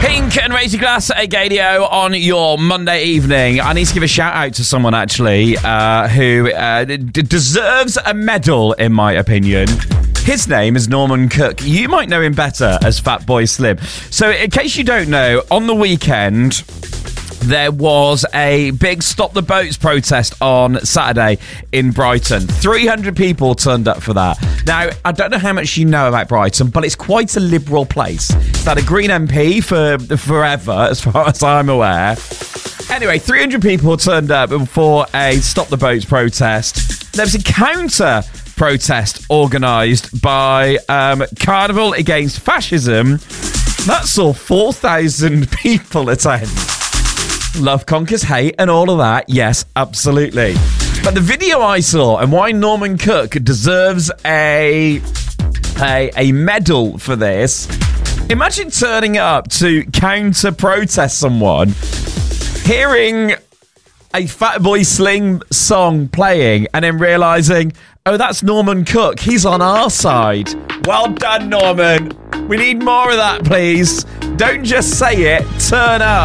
Pink and Raise Your Glass at Gadio on your Monday evening. I need to give a shout out to someone actually who deserves a medal, in my opinion. His name is Norman Cook. You might know him better as Fatboy Slim. So in case you don't know, on the weekend there was a big Stop the Boats protest on Saturday in Brighton. 300 people turned up for that. Now, I don't know how much you know about Brighton, but it's quite a liberal place. It's had a Green MP for forever, as far as I'm aware. Anyway, 300 people turned up for a Stop the Boats protest. There was a counter protest organised by Carnival Against Fascism. That saw 4,000 people attend. Love conquers hate and all of that. Yes, absolutely. But the video I saw and why Norman Cook deserves a medal for this. Imagine turning up to counter protest someone, hearing a Fatboy Slim song playing and then realising, oh, that's Norman Cook. He's on our side. Well done, Norman. We need more of that, please. Don't just say it. Turn up.